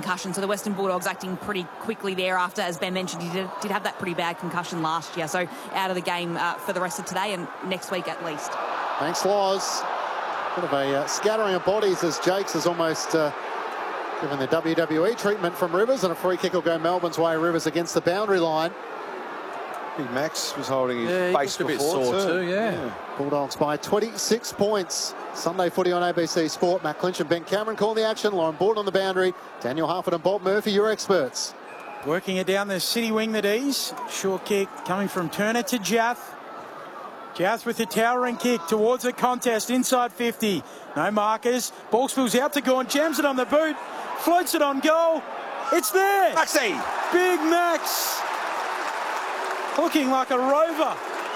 concussion. So the Western Bulldogs acting pretty quickly thereafter. As Ben mentioned, he did have that pretty bad concussion last year. So out of the game for the rest of today and next week at least. Thanks, Loz. Bit of a scattering of bodies as Jakes has almost given the WWE treatment from Rivers, and a free kick will go Melbourne's way. Rivers against the boundary line. Big Max was holding his face a bit sore too, yeah. Bulldogs by 26 points. Sunday footy on ABC Sport. Matt Clinch and Ben Cameron calling the action. Lauren Borden on the boundary. Daniel Harford and Bob Murphy, your experts. Working it down the city wing, the D's. Short kick coming from Turner to Jath. Jath with the towering kick towards the contest inside 50. No markers. Ball spills out to Gawn. Jams it on the boot. Floats it on goal. It's there. Maxi. Big Max. Looking like a rover.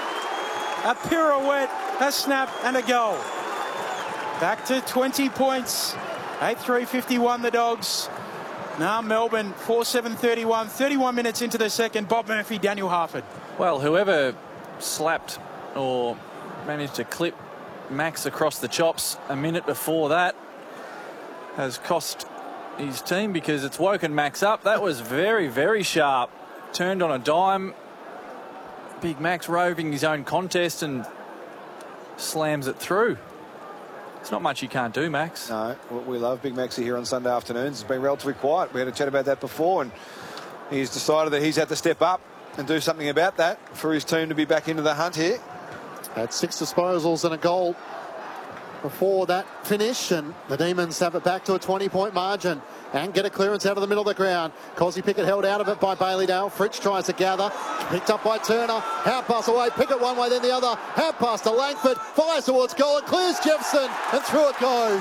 A pirouette, a snap and a goal. Back to 20 points. 8-3-51 the Dogs. Now Melbourne 4-7-31. 31 minutes into the second. Bob Murphy, Daniel Harford. Well, whoever slapped or managed to clip Max across the chops a minute before that has cost his team, because it's woken Max up. That was very, very sharp. Turned on a dime. Big Max roving his own contest and slams it through. It's not much you can't do, Max. No, we love Big Maxi here on Sunday afternoons. It's been relatively quiet. We had a chat about that before, and he's decided that he's had to step up and do something about that for his team to be back into the hunt here. Had 6 disposals and a goal before that finish, and the Demons have it back to a 20-point margin and get a clearance out of the middle of the ground. Cosy Pickett held out of it by Bailey-Dale. Fritsch tries to gather. Picked up by Turner. Hand pass away. Pickett one way, then the other. Hand pass to Langford. Fires towards goal and clears Jefferson, and through it goes.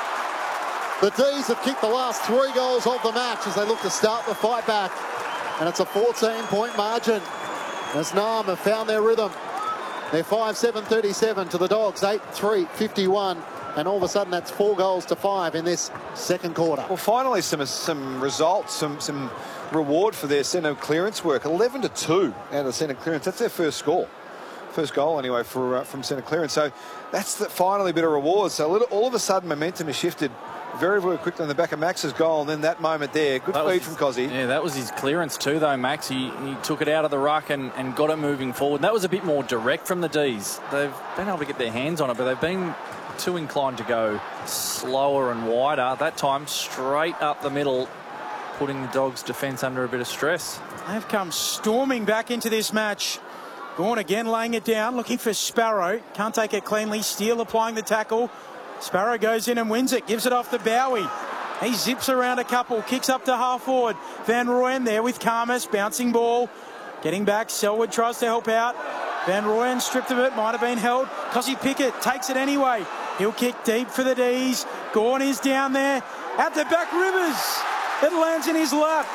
The D's have kicked the last 3 goals of the match as they look to start the fight back. And it's a 14-point margin as Nam have found their rhythm. They're 5-7-37 to the Dogs, 8-3-51. And all of a sudden, that's 4 goals to 5 in this second quarter. Well, finally, some results, some reward for their centre clearance work. 11-2 out of centre clearance. That's their first score. First goal, anyway, from centre clearance. So that's finally a bit of reward. So all of a sudden, momentum has shifted very, very quickly on the back of Max's goal. And then that moment there, good feed from Cozzy. Yeah, that was his clearance too, though, Max. He took it out of the ruck and got it moving forward. That was a bit more direct from the D's. They've been able to get their hands on it, but they've been too inclined to go slower and wider. That time, straight up the middle, putting the Dogs' defence under a bit of stress. They've come storming back into this match. Gawn again laying it down, looking for Sparrow. Can't take it cleanly. Steele applying the tackle. Sparrow goes in and wins it. Gives it off to Bowie. He zips around a couple. Kicks up to half forward. Van Rooyen there with Karmas. Bouncing ball. Getting back. Selwood tries to help out. Van Rooyen stripped of it. Might have been held. Cosy Pickett takes it anyway. He'll kick deep for the D's. Gawn is down there. At the back, Rivers. It lands in his lap.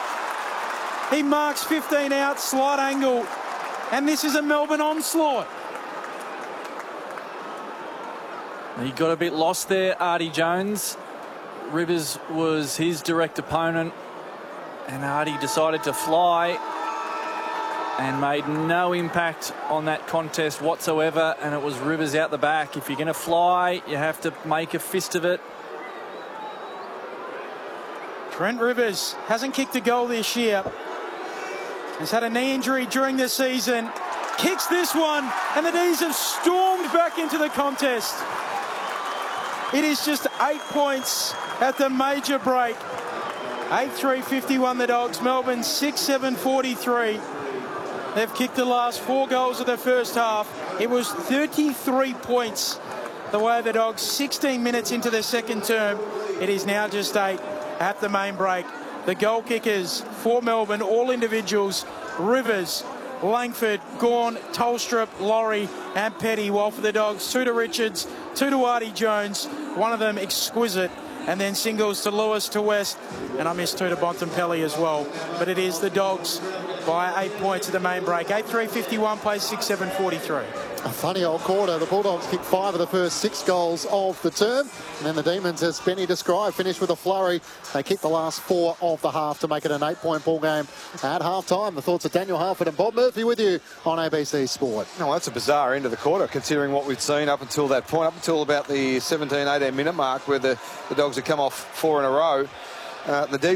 He marks 15 out. Slight angle. And this is a Melbourne onslaught. He got a bit lost there, Artie Jones. Rivers was his direct opponent, and Artie decided to fly and made no impact on that contest whatsoever, and it was Rivers out the back. If you're going to fly, you have to make a fist of it. Trent Rivers hasn't kicked a goal this year. He's had a knee injury during the season. Kicks this one, and the D's have stormed back into the contest. It is just 8 points at the major break. 8-3-51 the Dogs. Melbourne 6-7-43. They've kicked the last 4 goals of the first half. It was 33 points the way of the Dogs 16 minutes into the second term. It is now just 8 at the main break. The goal kickers for Melbourne, all individuals, Rivers, Langford, Gawn, Tolstrup, Laurie and Petty, while for the Dogs, 2 to Richards, 2 to Artie Jones, one of them exquisite, and then singles to Lewis, to West, and I missed 2 to Bontempelli as well. But it is the Dogs by 8 points at the main break. 8-3-51 plays 6-7-43. A funny old quarter. The Bulldogs kicked 5 of the first 6 goals of the term. And then the Demons, as Benny described, finished with a flurry. They kicked the last 4 of the half to make it an 8-point ball game at half-time. The thoughts of Daniel Harford and Bob Murphy with you on ABC Sport. No, that's a bizarre end of the quarter, considering what we'd seen up until that point, up until about the 17-18 minute mark, where the Dogs had come off 4 in a row. The